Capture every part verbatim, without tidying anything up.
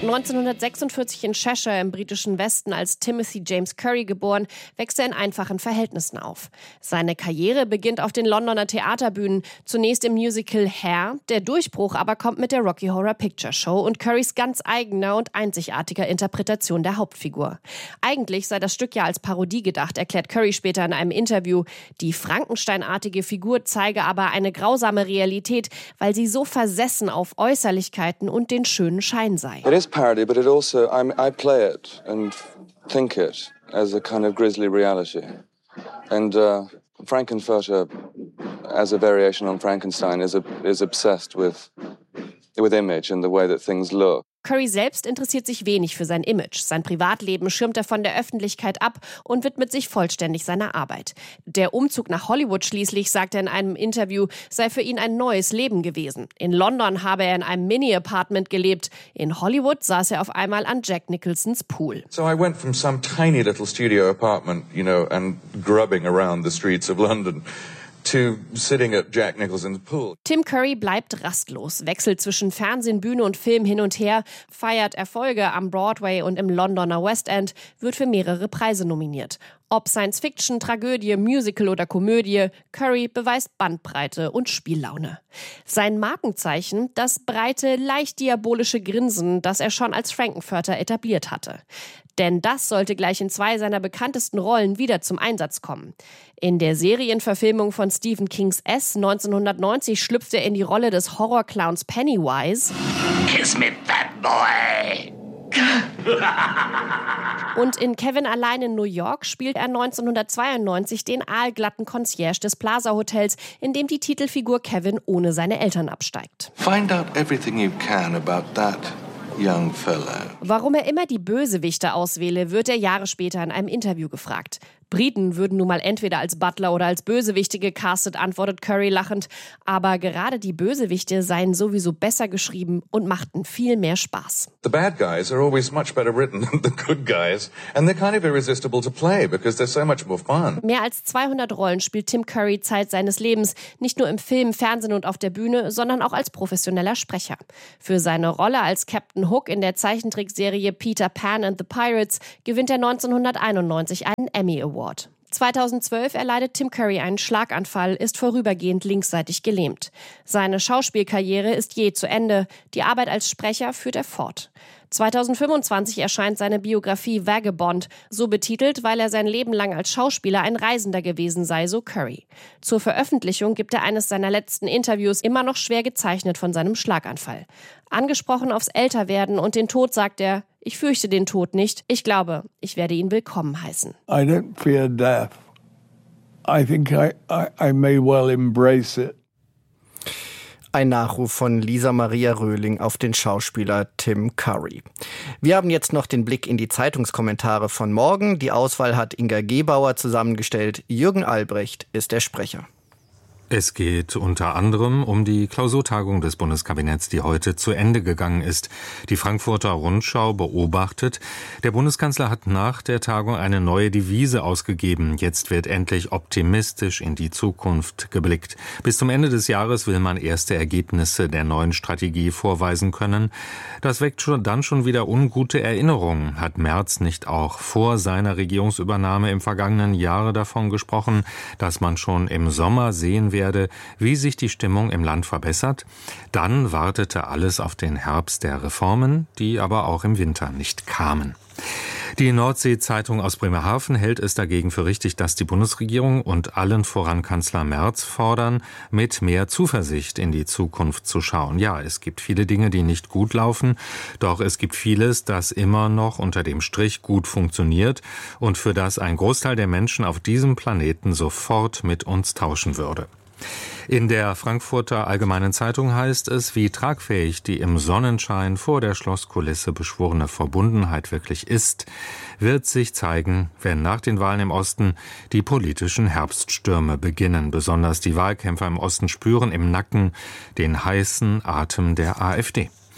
neunzehnhundertsechsundvierzig in Cheshire im britischen Westen als Timothy James Curry geboren, wächst er in einfachen Verhältnissen auf. Seine Karriere beginnt auf den Londoner Theaterbühnen, zunächst im Musical Hair. Der Durchbruch aber kommt mit der Rocky Horror Picture Show und Currys ganz eigener und einzigartiger Interpretation der Hauptfigur. Eigentlich sei das Stück ja als Parodie gedacht, erklärt Curry später in einem Interview. Die Frankensteinartige Figur zeige aber eine grausame Realität, weil sie so versessen auf Äußerlichkeiten und den schönen Schein sei. It is parody, but it also I'm, I play it and think it as a kind of grisly reality. And uh, Frankenfurter, as a variation on Frankenstein, is a, is obsessed with with image and the way that things look. Curry selbst interessiert sich wenig für sein Image. Sein Privatleben schirmt er von der Öffentlichkeit ab und widmet sich vollständig seiner Arbeit. Der Umzug nach Hollywood schließlich, sagt er in einem Interview, sei für ihn ein neues Leben gewesen. In London habe er in einem Mini-Apartment gelebt. In Hollywood saß er auf einmal an Jack Nicholsons Pool. So I went from some tiny little studio apartment, you know, and grubbing around the streets of London, to sitting at Jack Nicholson's pool. Tim Curry bleibt rastlos, wechselt zwischen Fernsehen, Bühne und Film hin und her, feiert Erfolge am Broadway und im Londoner West End, wird für mehrere Preise nominiert. Ob Science-Fiction, Tragödie, Musical oder Komödie, Curry beweist Bandbreite und Spiellaune. Sein Markenzeichen, das breite, leicht diabolische Grinsen, das er schon als Frankenfurter etabliert hatte. Denn das sollte gleich in zwei seiner bekanntesten Rollen wieder zum Einsatz kommen. In der Serienverfilmung von Stephen Kings S neunzehnhundertneunzig schlüpft er in die Rolle des Horrorclowns Pennywise. Kiss me, fat boy! Und in Kevin allein in New York spielt er neunzehnhundertzweiundneunzig den aalglatten Concierge des Plaza Hotels, in dem die Titelfigur Kevin ohne seine Eltern absteigt. Find out everything you can about that young fellow. Warum er immer die Bösewichte auswähle, wird er Jahre später in einem Interview gefragt. Briten würden nun mal entweder als Butler oder als Bösewichte gecastet, antwortet Curry lachend. Aber gerade die Bösewichte seien sowieso besser geschrieben und machten viel mehr Spaß. The bad guys are always much better written than the good guys. And they're kind of irresistible to play because they're so much more fun. Mehr als zweihundert Rollen spielt Tim Curry Zeit seines Lebens. Nicht nur im Film, Fernsehen und auf der Bühne, sondern auch als professioneller Sprecher. Für seine Rolle als Captain Hook in der Zeichentrickserie Peter Pan and the Pirates gewinnt er neunzehnhunderteinundneunzig einen Emmy Award. zweitausendzwölf erleidet Tim Curry einen Schlaganfall, ist vorübergehend linksseitig gelähmt. Seine Schauspielkarriere ist jäh zu Ende. Die Arbeit als Sprecher führt er fort. zweitausendfünfundzwanzig erscheint seine Biografie Vagabond, so betitelt, weil er sein Leben lang als Schauspieler ein Reisender gewesen sei, so Curry. Zur Veröffentlichung gibt er eines seiner letzten Interviews, immer noch schwer gezeichnet von seinem Schlaganfall. Angesprochen aufs Älterwerden und den Tod sagt er: Ich fürchte den Tod nicht. Ich glaube, ich werde ihn willkommen heißen. I don't fear death. I think I, I, I may well embrace it. Ein Nachruf von Lisa Maria Röhling auf den Schauspieler Tim Curry. Wir haben jetzt noch den Blick in die Zeitungskommentare von morgen. Die Auswahl hat Inga Gebauer zusammengestellt. Jürgen Albrecht ist der Sprecher. Es geht unter anderem um die Klausurtagung des Bundeskabinetts, die heute zu Ende gegangen ist. Die Frankfurter Rundschau beobachtet, der Bundeskanzler hat nach der Tagung eine neue Devise ausgegeben. Jetzt wird endlich optimistisch in die Zukunft geblickt. Bis zum Ende des Jahres will man erste Ergebnisse der neuen Strategie vorweisen können. Das weckt schon, dann schon wieder ungute Erinnerungen. Hat Merz nicht auch vor seiner Regierungsübernahme im vergangenen Jahr davon gesprochen, dass man schon im Sommer sehen wird, werde, wie sich die Stimmung im Land verbessert. Dann wartete alles auf den Herbst der Reformen, die aber auch im Winter nicht kamen. Die Nordsee-Zeitung aus Bremerhaven hält es dagegen für richtig, dass die Bundesregierung und allen voran Kanzler Merz fordern, mit mehr Zuversicht in die Zukunft zu schauen. Ja, es gibt viele Dinge, die nicht gut laufen, doch es gibt vieles, das immer noch unter dem Strich gut funktioniert und für das ein Großteil der Menschen auf diesem Planeten sofort mit uns tauschen würde. In der Frankfurter Allgemeinen Zeitung heißt es, wie tragfähig die im Sonnenschein vor der Schlosskulisse beschworene Verbundenheit wirklich ist, wird sich zeigen, wenn nach den Wahlen im Osten die politischen Herbststürme beginnen. Besonders die Wahlkämpfer im Osten spüren im Nacken den heißen Atem der AfD.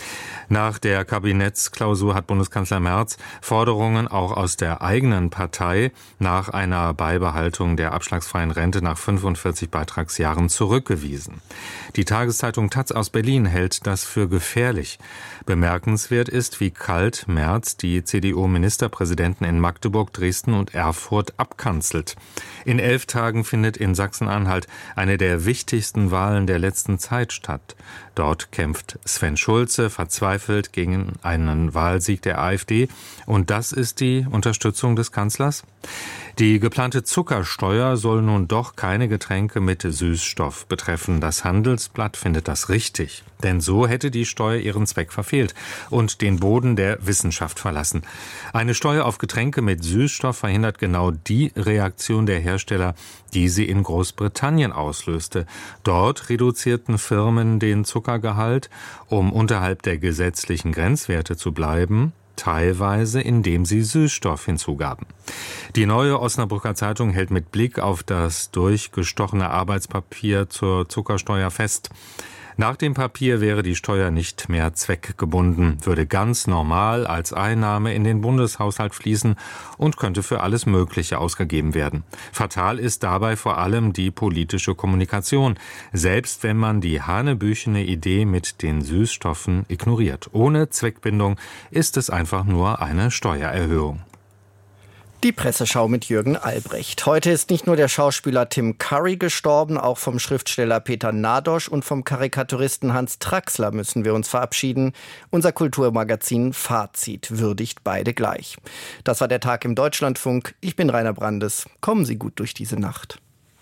Nach der Kabinettsklausur hat Bundeskanzler Merz Forderungen auch aus der eigenen Partei nach einer Beibehaltung der abschlagsfreien Rente nach fünfundvierzig Beitragsjahren zurückgewiesen. Die Tageszeitung Taz aus Berlin hält das für gefährlich. Bemerkenswert ist, wie kalt Merz die C D U-Ministerpräsidenten in Magdeburg, Dresden und Erfurt abkanzelt. In elf Tagen findet in Sachsen-Anhalt eine der wichtigsten Wahlen der letzten Zeit statt. Dort kämpft Sven Schulze verzweifelt gegen einen Wahlsieg der AfD. Und das ist die Unterstützung des Kanzlers? Die geplante Zuckersteuer soll nun doch keine Getränke mit Süßstoff betreffen. Das Handelsblatt findet das richtig. Denn so hätte die Steuer ihren Zweck verfehlt und den Boden der Wissenschaft verlassen. Eine Steuer auf Getränke mit Süßstoff verhindert genau die Reaktion der Hersteller, die sie in Großbritannien auslöste. Dort reduzierten Firmen den Zuckergehalt, um unterhalb der gesetzlichen Grenzwerte zu bleiben, teilweise indem sie Süßstoff hinzugaben. Die Neue Osnabrücker Zeitung hält mit Blick auf das durchgestochene Arbeitspapier zur Zuckersteuer fest: Nach dem Papier wäre die Steuer nicht mehr zweckgebunden, würde ganz normal als Einnahme in den Bundeshaushalt fließen und könnte für alles Mögliche ausgegeben werden. Fatal ist dabei vor allem die politische Kommunikation, selbst wenn man die hanebüchene Idee mit den Süßstoffen ignoriert. Ohne Zweckbindung ist es einfach nur eine Steuererhöhung. Die Presseschau mit Jürgen Albrecht. Heute ist nicht nur der Schauspieler Tim Curry gestorben, auch vom Schriftsteller Peter Nadosch und vom Karikaturisten Hans Traxler müssen wir uns verabschieden. Unser Kulturmagazin Fazit würdigt beide gleich. Das war der Tag im Deutschlandfunk. Ich bin Rainer Brandes. Kommen Sie gut durch diese Nacht.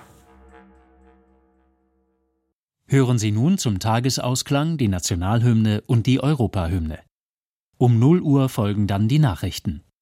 Hören Sie nun zum Tagesausklang die Nationalhymne und die Europahymne. Um null Uhr folgen dann die Nachrichten.